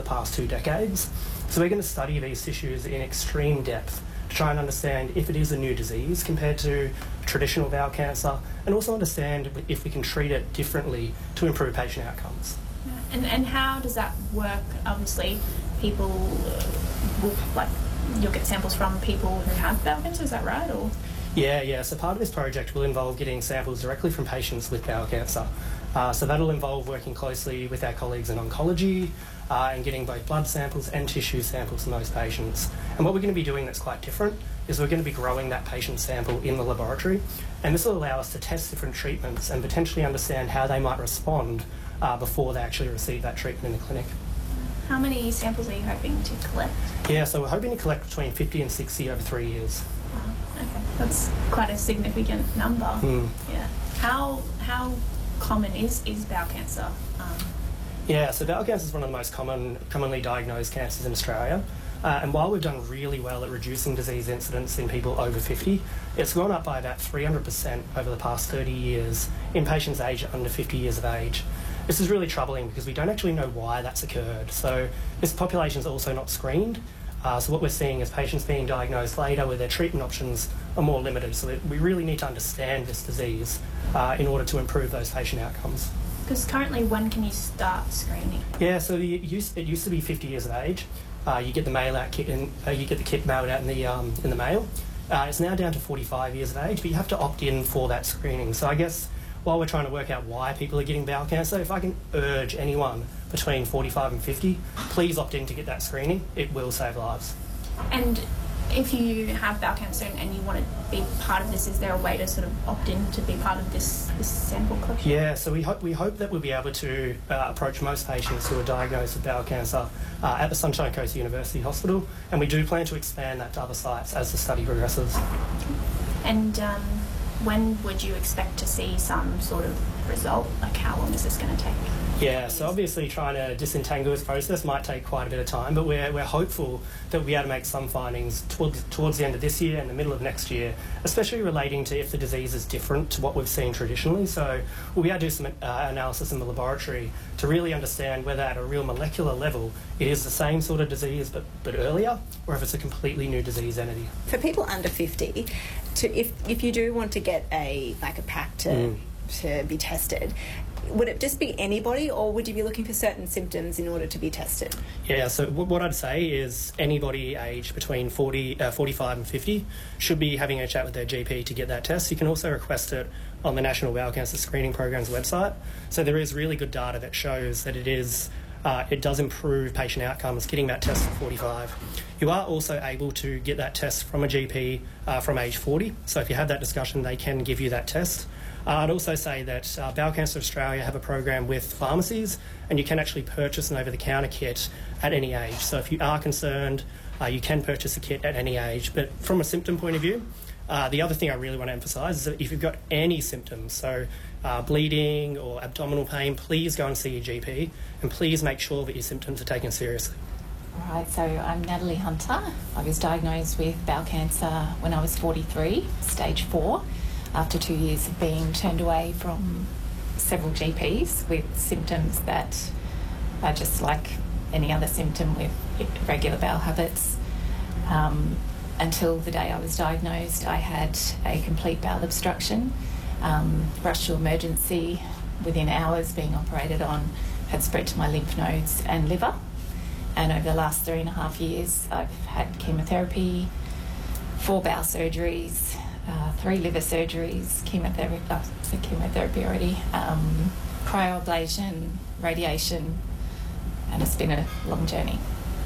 past 2 decades. So we're going to study these tissues in extreme depth to try and understand if it is a new disease compared to traditional bowel cancer, and also understand if we can treat it differently to improve patient outcomes. And how does that work? Obviously, people will, you'll get samples from people who have bowel cancer, is that right? Or Yeah. So part of this project will involve getting samples directly from patients with bowel cancer. So that'll involve working closely with our colleagues in oncology and getting both blood samples and tissue samples from those patients. And what we're going to be doing that's quite different is we're going to be growing that patient sample in the laboratory, and this will allow us to test different treatments and potentially understand how they might respond before they actually receive that treatment in the clinic. how many samples are you hoping to collect? Yeah, so we're hoping to collect between 50 and 60 over 3 years. Wow, okay, that's quite a significant number. Yeah. How common is bowel cancer? Yeah, so bowel cancer is one of the most commonly diagnosed cancers in Australia. And while we've done really well at reducing disease incidence in people over 50, it's gone up by about 300% over the past 30 years in patients aged under 50 years of age. This is really troubling because we don't actually know why that's occurred. So this population is also not screened. So what we're seeing is patients being diagnosed later where their treatment options are more limited. So we really need to understand this disease in order to improve those patient outcomes. Because currently, when can you start screening? Yeah, so it used to be 50 years of age. You get the mail-out kit, and you get the kit mailed out in the mail. It's now down to 45 years of age, but you have to opt in for that screening. So I guess while we're trying to work out why people are getting bowel cancer, if I can urge anyone between 45 and 50, please opt in to get that screening. It will save lives. And if you have bowel cancer and you want to be part of this, is there a way to sort of opt in to be part of this sample collection? Yeah, so we hope that we'll be able to approach most patients who are diagnosed with bowel cancer at the Sunshine Coast University Hospital, and we do plan to expand that to other sites as the study progresses. And when would you expect to see some sort of result? Like, how long is this going to take? Yeah, so obviously trying to disentangle this process might take quite a bit of time, but we're hopeful that we'll be able to make some findings towards the end of this year and the middle of next year, especially relating to if the disease is different to what we've seen traditionally. So we'll be able to do some analysis in the laboratory to really understand whether at a real molecular level it is the same sort of disease but earlier, or if it's a completely new disease entity. For people under 50, if you do want to get a pack to be tested, would it just be anybody, or would you be looking for certain symptoms in order to be tested? Yeah, so what I'd say is anybody aged between 45 and 50 should be having a chat with their GP to get that test. You can also request it on the National Bowel Cancer Screening Program's website. So there is really good data that shows that it does improve patient outcomes getting that test at 45. You are also able to get that test from a GP from age 40. So if you have that discussion, they can give you that test. I'd also say that Bowel Cancer Australia have a program with pharmacies, and you can actually purchase an over-the-counter kit at any age. So if you are concerned, you can purchase a kit at any age. But from a symptom point of view, the other thing I really want to emphasise is that if you've got any symptoms, so bleeding or abdominal pain, please go and see your GP, and please make sure that your symptoms are taken seriously. All right, so I'm Natalie Hunter. I was diagnosed with bowel cancer when I was 43, stage 4. After 2 years of being turned away from several GPs with symptoms that are just like any other symptom with irregular bowel habits. Until the day I was diagnosed, I had a complete bowel obstruction, rushed to emergency within hours, being operated on, had spread to my lymph nodes and liver. And over the last 3.5 years, I've had chemotherapy, 4 bowel surgeries, 3 liver surgeries, chemotherapy already, cryoablation, radiation, and it's been a long journey.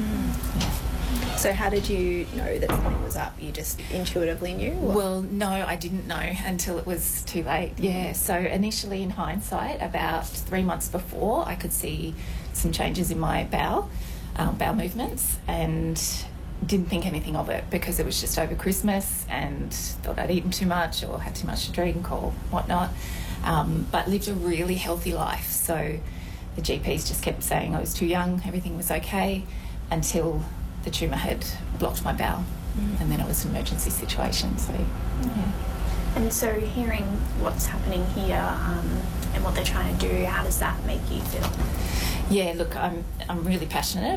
Yeah. So how did you know that something was up? You just intuitively knew? Or? Well, no, I didn't know until it was too late. Yeah, so initially in hindsight, about 3 months before, I could see some changes in my bowel movements, and didn't think anything of it because it was just over Christmas and thought I'd eaten too much or had too much to drink or whatnot, but lived a really healthy life. So the GPs just kept saying I was too young, everything was okay, until the tumour had blocked my bowel, and then it was an emergency situation. So yeah. And so hearing what's happening here and what they're trying to do, how does that make you feel? Yeah, look, I'm really passionate